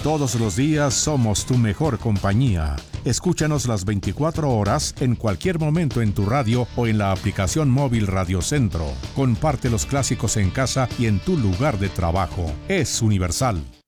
Todos los días somos tu mejor compañía. Escúchanos las 24 horas en cualquier momento en tu radio o en la aplicación móvil Radio Centro. Comparte los clásicos en casa y en tu lugar de trabajo. Es universal.